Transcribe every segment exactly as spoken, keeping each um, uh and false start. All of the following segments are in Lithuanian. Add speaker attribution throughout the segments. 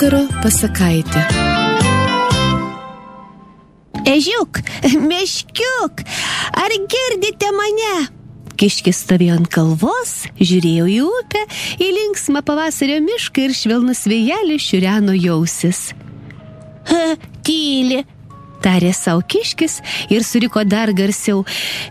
Speaker 1: Vakaro pasakaitė.
Speaker 2: Ežiuk, meškiuk, ar girdite mane? Kiškis stovėjo ant kalvos, žiūrėjo į upę, į linksmą pavasario mišką ir švelnus vėjelis šiureno jausis. Ha, tyli, tarė savo kiškis ir suriko dar garsiau.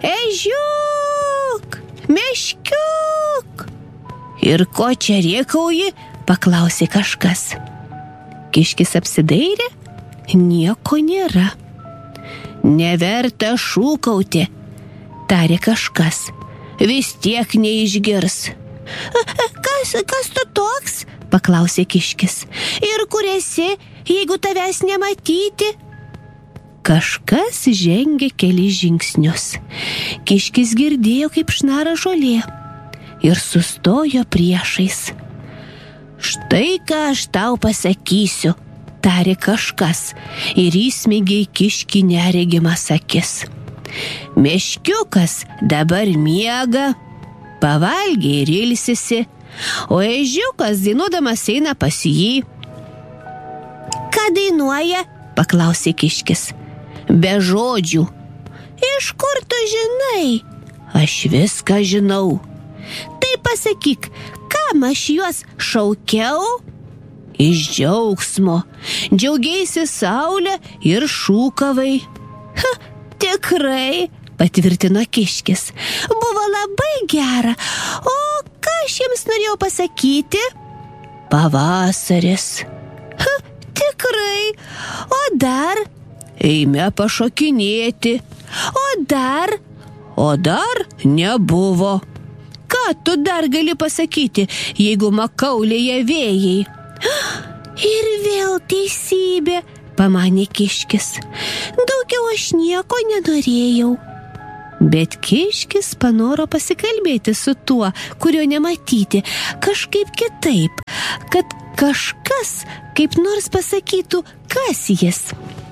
Speaker 2: Ežiuk, meškiuk. Ir ko čia rėkauji? Paklausė kažkas. Kiškis apsidairė, nieko nėra. Neverta šūkauti, tarė kažkas. Vis tiek neišgirs. Kas, kas tu toks? Paklausė kiškis. Ir kur esi, jeigu tavęs nematyti? Kažkas žengė kelis žingsnius. Kiškis girdėjo, kaip šnara žolė, ir sustojo priešais. Štai ką aš tau pasakysiu, tarė kažkas ir įsmeigė į kiškį neregimas akis. Meškiukas dabar miega, pavalgė ir ilsisi, o ežiukas dainuodamas eina pas jį. Ką dainuoja? Paklausė kiškis. Be žodžių. Iš kur tu žinai? Aš viską žinau. Tai pasakyk, kam aš juos šaukiau? Iš džiaugsmo. Džiaugeisi saulę ir šūkavai. Ha, tikrai, patvirtino kiškis. Buvo labai gera. O ką aš jiems norėjau pasakyti? Pavasaris. Ha, tikrai. O dar? Eime pašokinėti. O dar? O dar nebuvo. Ką tu dar gali pasakyti, jeigu makaulėje vėjai? Ir vėl teisybė, pamanė kiškis. Daugiau aš nieko nenorėjau. Bet kiškis panoro pasikalbėti su tuo, kurio nematyti, kažkaip kitaip, kad kažkas kaip nors pasakytų, kas jis.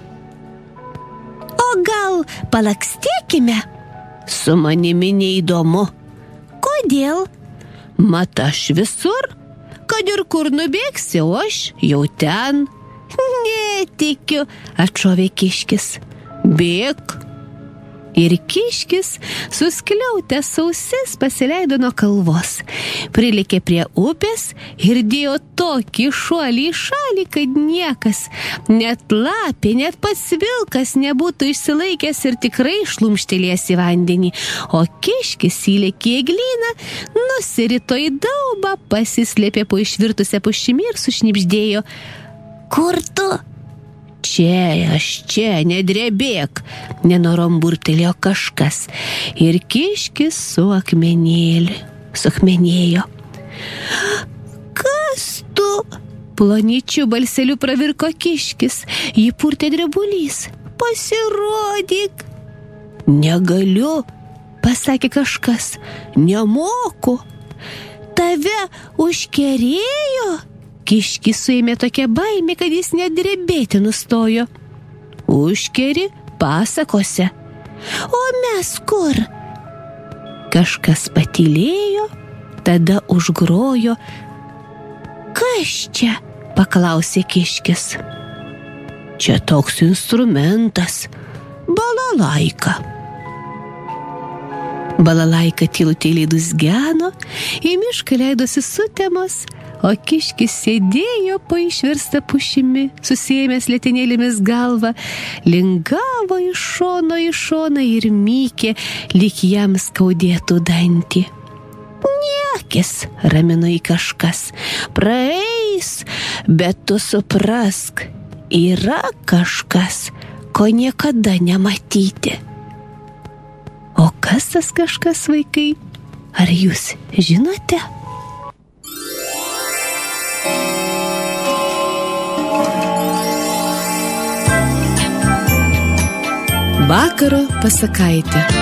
Speaker 2: O gal palakstėkime? Su manimi neįdomu. Kodėl? Mat aš visur, kad ir kur nubėgsi, o aš jau ten. Netikiu, atšovė kiškis. Bėk. Ir kiškis, suskliautęs ausis, pasileido nuo kalvos. Prilėkė prie upės ir dėjo tokį šuolį į šalį, kad niekas, net lapė, net pats vilkas nebūtų išsilaikęs ir tikrai šlumštelėjęs į vandenį. O kiškis įlėkė į eglyną, nusirito į daubą, pasislėpė po išvirtusią pušimi ir sušnibždėjo. Kur tu? Čia, aš čia, nedrebėk, nenorom burtelėjo kažkas. Ir kiškis su akmenėliu, suakmenėjo. Kas tu? Plonyčiu balseliu pravirko kiškis, jį purtė drebulys. Pasirodyk. Negaliu, pasakė kažkas, nemoku. Tave užkerėjo? Kiškis suėmė tokia baimė, kad jis net drebėti nustojo. Užkeri pasakose. O mes kur? Kažkas patylėjo, tada užgrojo. Kas čia? Paklausė kiškis. Čia toks instrumentas. Balalaika. Balalaika tylutėliai dūzgeno, į mišką leidosi sutemos, o kiškis sėdėjo po išverstą pušimi, susiėmęs letenėlėmis galvą, lingavo iš šono į šoną ir mykė, lyg jam skaudėtų dantį. Niekis, ramino į kažkas, praeis, bet tu suprask, yra kažkas, ko niekada nematyti. O kas tas kažkas, vaikai? Ar jūs žinote?
Speaker 1: Vakaro pasakaitė.